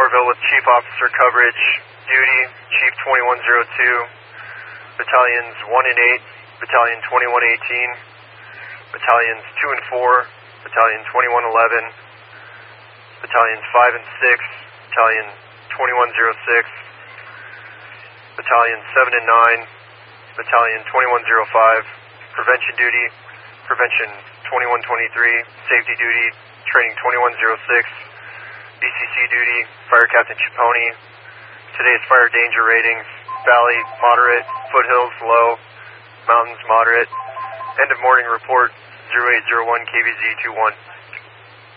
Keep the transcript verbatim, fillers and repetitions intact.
Orville with Chief Officer Coverage, duty, Chief twenty-one oh two, Battalions one and eight, Battalion twenty-one eighteen, Battalions two and four, Battalion twenty-one eleven, Battalions five and six, Battalion twenty-one oh six, Battalion seven and nine, Battalion twenty-one oh five, Prevention duty, Prevention twenty-one twenty-three, Safety duty, Training twenty-one oh six, B C C duty, Fire Captain Chipone. Today's fire danger ratings: Valley, moderate; foothills, low; mountains, moderate. End of morning report, zero eight zero one K V Z two one.